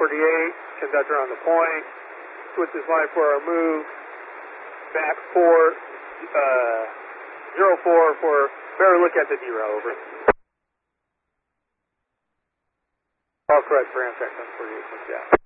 conductor on the point. Switch this line for our move. Back 04 for better look at the derail, over. All correct for Amtrak 748, yeah.